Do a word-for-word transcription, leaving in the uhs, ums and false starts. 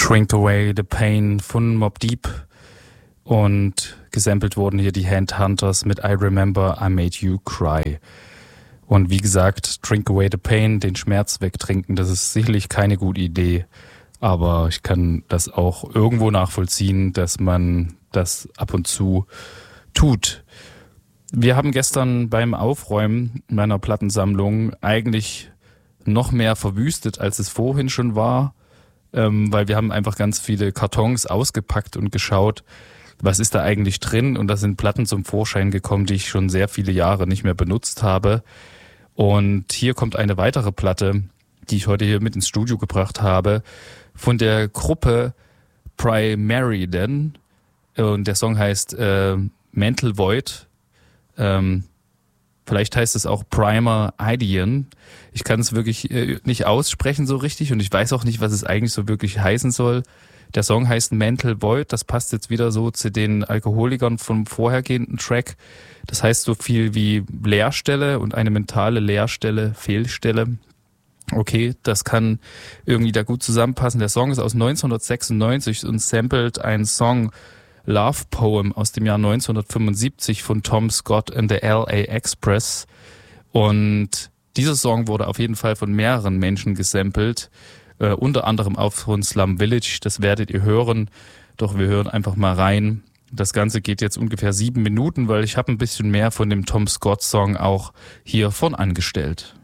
Drink Away the Pain von Mobb Deep und gesampelt wurden hier die Handhunters mit I Remember I Made You Cry. Und wie gesagt, Drink Away the Pain, den Schmerz wegtrinken, das ist sicherlich keine gute Idee, aber ich kann das auch irgendwo nachvollziehen, dass man das ab und zu tut. Wir haben gestern beim Aufräumen meiner Plattensammlung eigentlich noch mehr verwüstet, als es vorhin schon war, ähm, weil wir haben einfach ganz viele Kartons ausgepackt und geschaut, was ist da eigentlich drin, und da sind Platten zum Vorschein gekommen, die ich schon sehr viele Jahre nicht mehr benutzt habe. Und hier kommt eine weitere Platte, die ich heute hier mit ins Studio gebracht habe, von der Gruppe Primary. Und der Song heißt äh, Mental Void. Ähm, vielleicht heißt es auch Primer Idean. Ich kann es wirklich äh, nicht aussprechen so richtig und ich weiß auch nicht, was es eigentlich so wirklich heißen soll. Der Song heißt Mental Void, das passt jetzt wieder so zu den Alkoholikern vom vorhergehenden Track. Das heißt so viel wie Leerstelle und eine mentale Leerstelle, Fehlstelle. Okay, das kann irgendwie da gut zusammenpassen. Der Song ist aus neunzehnhundertsechsundneunzig und samplet einen Song Love Poem aus dem Jahr neunzehnhundertfünfundsiebzig von Tom Scott and the L A Express. Und dieser Song wurde auf jeden Fall von mehreren Menschen gesampelt. Uh, unter anderem auch von Slum Village, das werdet ihr hören, doch wir hören einfach mal rein. Das Ganze geht jetzt ungefähr sieben Minuten, weil ich habe ein bisschen mehr von dem Tom Scott Song auch hier von angestellt.